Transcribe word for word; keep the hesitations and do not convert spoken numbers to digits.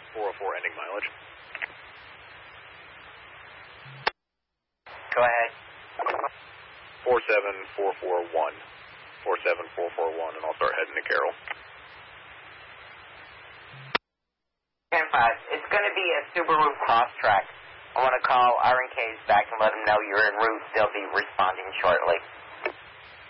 four oh four ending mileage. Go ahead. four seven four four one. four seven four four one, and I'll start heading to Carroll. ten five, it's going to be a Subaru Crosstrek. I want to call R and K's back and let them know you're en route. They'll be responding shortly.